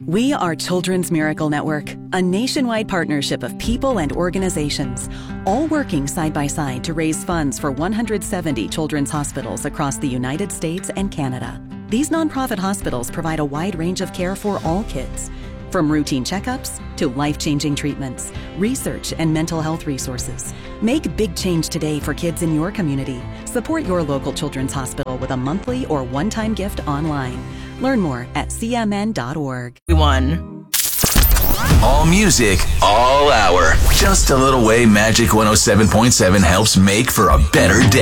We are Children's Miracle Network, a nationwide partnership of people and organizations, all working side by side to raise funds for 170 children's hospitals across the United States and Canada. These nonprofit hospitals provide a wide range of care for all kids, from routine checkups to life-changing treatments, research, and mental health resources. Make big change today for kids in your community. Support your local children's hospital with a monthly or one-time gift online. Learn more at cmn.org. All music, all hour. Just a little way Magic 107.7 helps make for a better day.